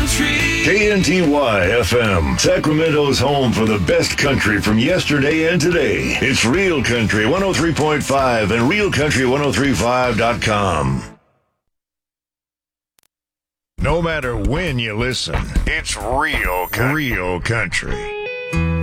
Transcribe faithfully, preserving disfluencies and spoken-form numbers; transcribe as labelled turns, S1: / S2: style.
S1: K N T Y F M, Sacramento's home for the best country from yesterday and today. It's Real Country one oh three point five and real country ten thirty-five dot com. No matter when you listen, it's Real Country. Real Country.